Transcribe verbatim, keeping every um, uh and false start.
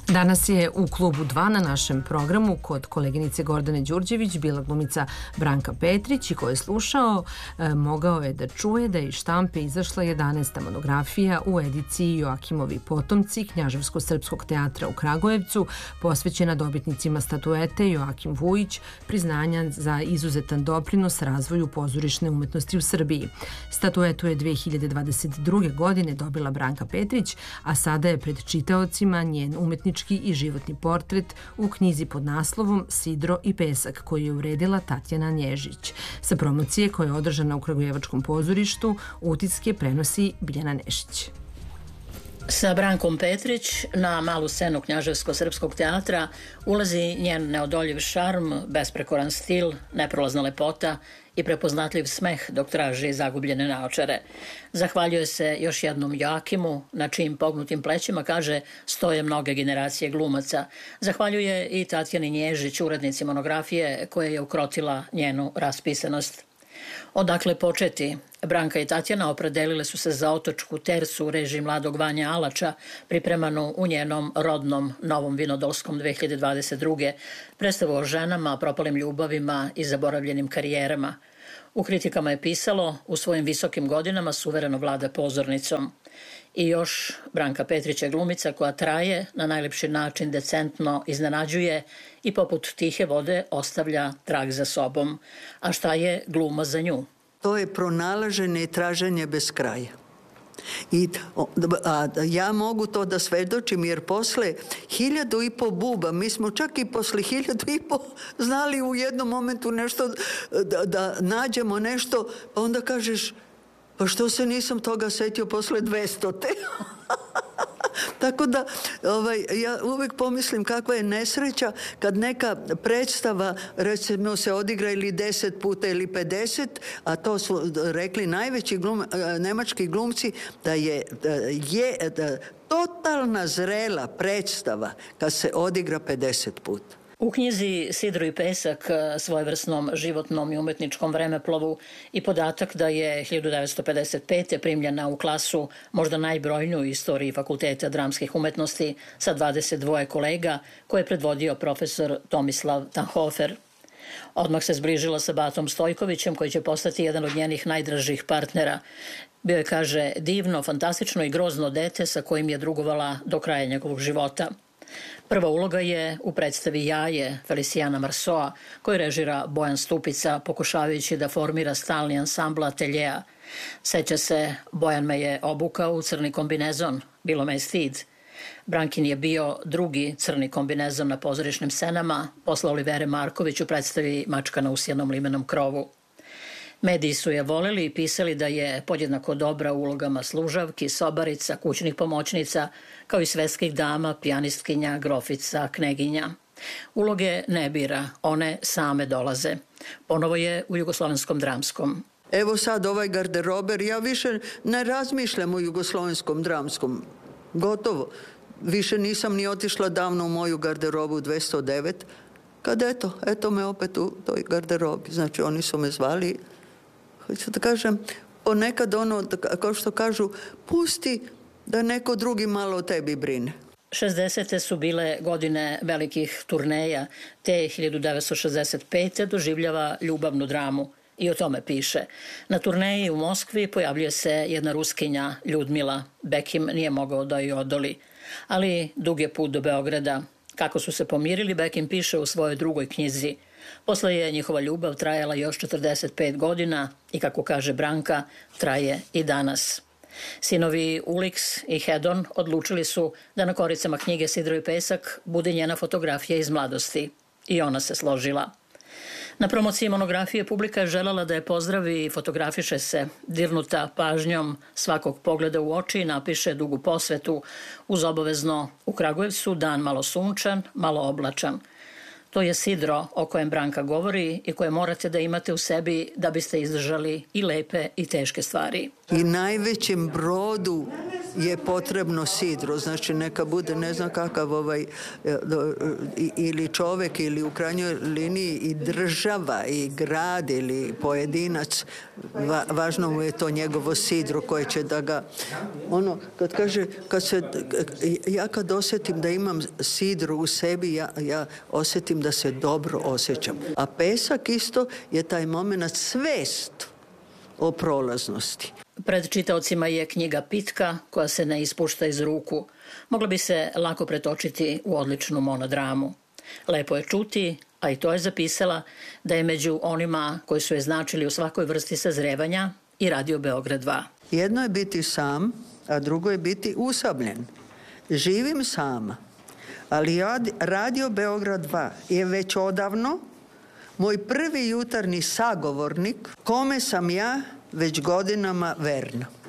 Danas je u Klubu dva na našem programu kod koleginice Gordane Đurđević bila glumica Branka Petrić i ko je slušao e, mogao je da čuje da je iz štampe izašla jedanaesta monografija u ediciji Joakimovi potomci Knjaževsko-srpskog teatra u Kragujevcu, posvećena dobitnicima statuete Joakim Vujić, priznanja za izuzetan doprinos razvoju pozorišne umetnosti u Srbiji. Statuetu je dve hiljade dvadeset druge. godine dobila Branka Petrić, a sada je pred čitaocima njen umetnički i životni portret u knjizi pod naslovom Sidro i pesak, koju je uredila Tatjana Nježić. Sa promocije koja je održana u Kragujevačkom pozorištu utiske prenosi Biljana Nešić. Sa Brankom Petrić na malu scenu Knjaževsko-srpskog teatra ulazi njen neodoljiv šarm, besprekoran stil, neprolazna lepota i prepoznatljiv smeh dok traži zagubljene naočare. Zahvaljuje se još jednom Joakimu, na čijim pognutim plećima, kaže, stoje mnoge generacije glumaca. Zahvaljuje i Tatjani Nježić, urednici monografije, koja je ukrotila njenu raspisanost. Odakle početi? Branka i Tatjana opredelile su se za otočku tersu u režiji mladog Vanja Alača, pripremanu u njenom rodnom Novom Vinodolskom dve hiljade dvadeset druge. predstavu o ženama, propalim ljubavima i zaboravljenim karijerama. U kritikama je pisalo, u svojim visokim godinama suvereno vlada pozornicom. I još Branka Petrić je glumica koja traje, na najlepši način decentno iznenađuje i poput tihe vode ostavlja trag za sobom. A šta je gluma za nju? To je pronalaženje i traženje bez kraja. I a, ja mogu to da svedočim jer posle hiljadu i po buba, mi smo čak i posle hiljadu i po znali u jednom momentu nešto da, da nađemo nešto, pa onda kažeš pa što se nisam toga setio posle dvestote. Tako da ovaj, ja uvek pomislim kakva je nesreća kad neka predstava recimo se odigra ili deset puta ili pedeset, a to su rekli najveći glum, nemački glumci da je, da je da totalna zrela predstava kad se odigra pedeset puta. U knjizi Sidro i pesak, svojevrsnom životnom i umetničkom vremeplovu i podatak da je hiljadu devetsto pedeset pete. primljena u klasu možda najbrojniju u istoriji Fakulteta dramskih umetnosti sa dvadeset dva kolega koje je predvodio profesor Tomislav Tanhofer. Odmah se zbližila sa Batom Stojkovićem koji će postati jedan od njenih najdražih partnera. Bio je, kaže, divno, fantastično i grozno dete sa kojim je drugovala do kraja njegovog života. Prva uloga je u predstavi Jaje Feliciana Marsoa, koju režira Bojan Stupica, pokušavajući da formira stalni ansambl ateljea. Seća se, Bojan me je obukao u crni kombinezon, bilo me je stid. Brankin je bio drugi crni kombinezon na pozorišnim scenama, posle Olivere Marković u predstavi Mačka na usjenom limenom krovu. Mediji su je voleli i pisali da je podjednako dobra u ulogama služavki, sobarica, kućnih pomoćnica, kao i svetskih dama, pijanistkinja, grofica, kneginja. Uloge ne bira, one same dolaze. Ponovo je u Jugoslovenskom dramskom. Evo sad ovaj garderober, ja više ne razmišljam o Jugoslovenskom dramskom. Gotovo. Više nisam ni otišla davno u moju garderobu dvesta devet, kad eto, eto me opet u toj garderobi. Znači oni su me zvali. Hoću da kažem, ponekad ono, kao što kažu, pusti da neko drugi malo o tebi brine. šezdesete su bile godine velikih turneja, te hiljadu devetsto šezdeset pete. doživljava ljubavnu dramu i o tome piše. Na turneji u Moskvi pojavljuje se jedna Ruskinja, Ljudmila. Bekim nije mogao da joj odoli. Ali dug je put do Beograda. Kako su se pomirili, Bekim piše u svojoj drugoj knjizi. Posle je njihova ljubav trajala još četrdeset pet godina i, kako kaže Branka, traje i danas. Sinovi Ulix i Hedon odlučili su da na koricama knjige Sidro i pesak bude njena fotografija iz mladosti. I ona se složila. Na promociji monografije publika je želela da je pozdravi i fotografiše se, dirnuta pažnjom svakog pogleda u oči i napiše dugu posvetu uz obavezno u Kragujevcu dan malo sunčan, malo oblačan. To je sidro o kojem Branka govori i koje morate da imate u sebi da biste izdržali i lepe i teške stvari. I najvećem brodu je potrebno sidro, znači neka bude ne znam kakav ovaj ili čovjek ili u krajnjoj liniji i država i grad ili pojedinac, va, važno mu je to njegovo sidro koje će da ga ono, kad kaže, kad se, ja kad osjetim da imam sidro u sebi, ja, ja osjetim da se dobro osjećam. A pesak isto je taj moment svest o prolaznosti. Pred čitaocima je knjiga pitka koja se ne ispušta iz ruku. Mogla bi se lako pretočiti u odličnu monodramu. Lepo je čuti, a i to je zapisala, da je među onima koji su je značili u svakoj vrsti sazrevanja i Radio Beograd dva. Jedno je biti sam, a drugo je biti usamljen. Živim sama, ali Radio Beograd dva je već odavno moj prvi jutarnji sagovornik kome sam ja već godinama verna.